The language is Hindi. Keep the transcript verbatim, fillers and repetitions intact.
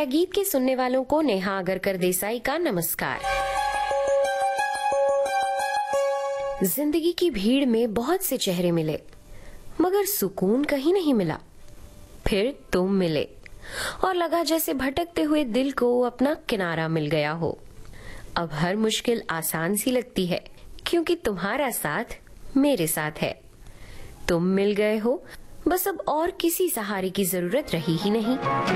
छाया गीत के सुनने वालों को नेहा आगरकर देसाई का नमस्कार। जिंदगी की भीड़ में बहुत से चेहरे मिले, मगर सुकून कहीं नहीं मिला। फिर तुम मिले और लगा जैसे भटकते हुए दिल को अपना किनारा मिल गया हो। अब हर मुश्किल आसान सी लगती है, क्योंकि तुम्हारा साथ मेरे साथ है। तुम मिल गए हो, बस अब और किसी सहारे की जरूरत रही ही नहीं।